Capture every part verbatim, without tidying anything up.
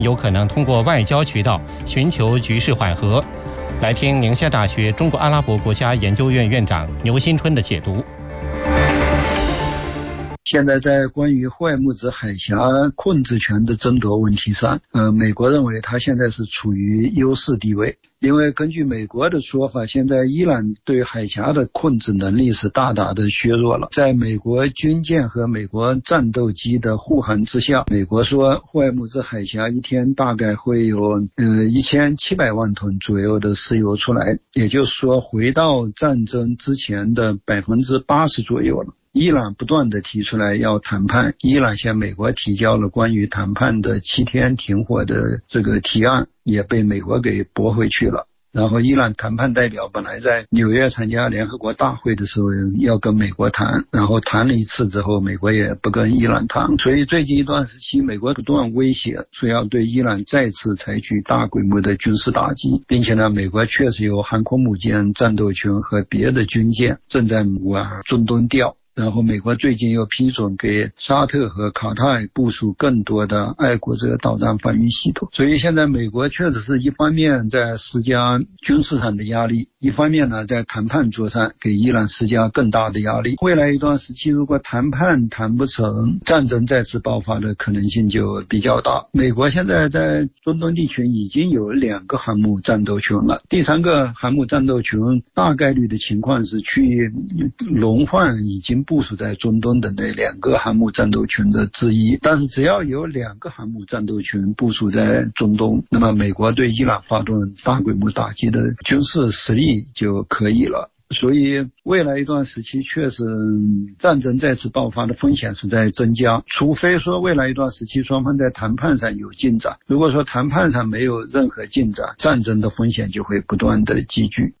有可能通过外交渠道寻求局势缓和。来听宁夏大学中国阿拉伯国家研究院院长牛新春的解读。 现在在关于霍尔木兹海峡控制权的争夺问题上，呃，美国认为它现在是处于优势地位，因为根据美国的说法，现在伊朗对海峡的控制能力是大大的削弱了。在美国军舰和美国战斗机的护航之下，美国说霍尔木兹海峡一天大概会有呃一千七百万吨左右的石油出来，也就是说回到战争之前的百分之八十左右了。伊朗不断地提出来要谈判，伊朗向美国提交了关于谈判的七天停火的这个提案，也被美国给驳回去了。然后伊朗谈判代表本来在纽约参加联合国大会的时候要跟美国谈，然后谈了一次之后，美国也不跟伊朗谈，所以最近一段时期美国不断威胁说要对伊朗再次采取大规模的军事打击，并且呢，美国确实有航空母舰战斗群和别的军舰正在往中东调。然后美国最近又批准给沙特和卡塔尔部署更多的爱国者导弹防御系统，所以现在美国确实是一方面在施加军事上的压力，一方面呢在谈判桌上给伊朗施加更大的压力。未来一段时期如果谈判谈不成，战争再次爆发的可能性就比较大。美国现在在中东地区已经有两个航母战斗群了，第三个航母战斗群大概率的情况是去轮换已经部署在中东的那两个航母战斗群的之一，但是只要有两个航母战斗群部署在中东，那么美国对伊朗发动大规模打击的军事实力就可以了。所以未来一段时期确实战争再次爆发的风险是在增加，除非说未来一段时期双方在谈判上有进展，如果说谈判上没有任何进展，战争的风险就会不断的积聚。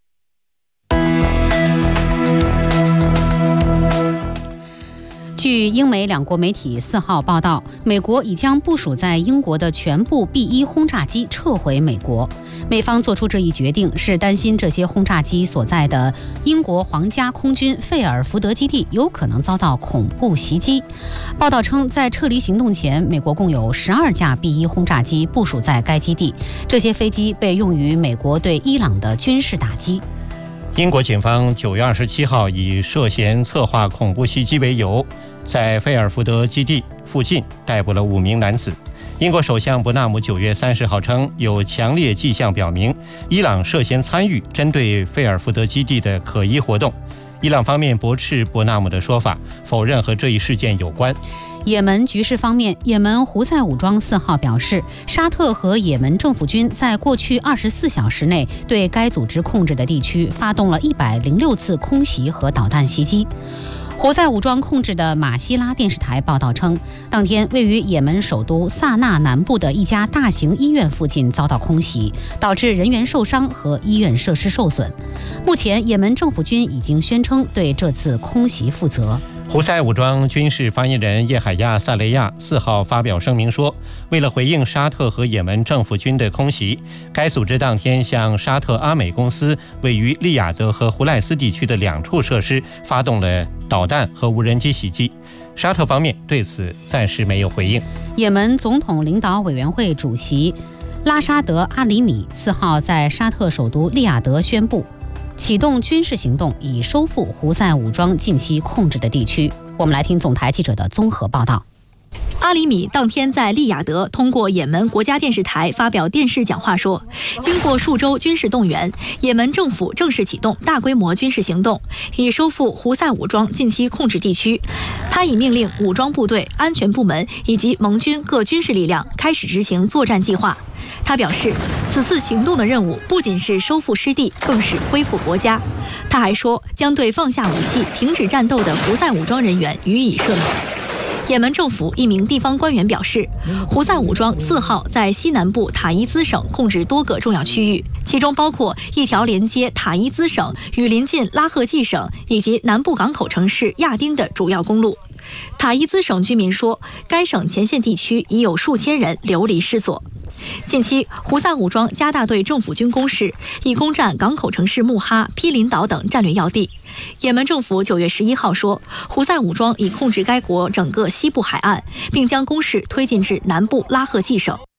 据英美两国媒体四号报道，美国已将部署在英国的全部 B 一 轰炸机撤回美国。美方做出这一决定是担心这些轰炸机所在的英国皇家空军费尔福德基地有可能遭到恐怖袭击。报道称，在撤离行动前，美国共有十二架 B 一 轰炸机部署在该基地，这些飞机被用于美国对伊朗的军事打击。 英国警方九月二十七号以涉嫌策划恐怖袭击为由，在费尔福德基地附近逮捕了五名男子。英国首相伯纳姆九月三十号称，有强烈迹象表明伊朗涉嫌参与针对费尔福德基地的可疑活动。伊朗方面驳斥伯纳姆的说法，否认和这一事件有关。 也门局势方面，也门胡塞武装四号表示，沙特和也门政府军在过去二十四小时内对该组织控制的地区发动了一百零六次空袭和导弹袭击。胡塞武装控制的马希拉电视台报道称，当天位于也门首都萨那南部的一家大型医院附近遭到空袭，导致人员受伤和医院设施受损。目前，也门政府军已经宣称对这次空袭负责。 胡塞武装军事发言人叶海亚·萨雷亚四号发表声明说，为了回应沙特和也门政府军的空袭，该组织当天向沙特阿美公司位于利雅得和胡赖斯地区的两处设施发动了导弹和无人机袭击。沙特方面对此暂时没有回应。 也门总统领导委员会主席拉沙德·阿里米四号在沙特首都利雅得宣布，启动军事行动，以收复胡塞武装近期控制的地区。我们来听总台记者的综合报道。 阿里米当天在利雅得通过也门国家电视台发表电视讲话说，经过数周军事动员，也门政府正式启动大规模军事行动，以收复胡塞武装近期控制地区。他已命令武装部队、安全部门以及盟军各军事力量开始执行作战计划。他表示，此次行动的任务不仅是收复失地，更是恢复国家。他还说，将对放下武器、停止战斗的胡塞武装人员予以赦免。也门政府一名地方官员表示，胡塞武装四号在西南部塔伊兹省控制多个重要区域，其中包括一条连接塔伊兹省与邻近拉赫季省以及南部港口城市亚丁的主要公路。塔伊兹省居民说，该省前线地区已有数千人流离失所。近期，胡塞武装加大对政府军攻势，以攻占港口城市穆哈、毗邻岛等战略要地。也门政府九月十一号说，胡塞武装已控制该国整个西部海岸，并将攻势推进至南部拉赫季省。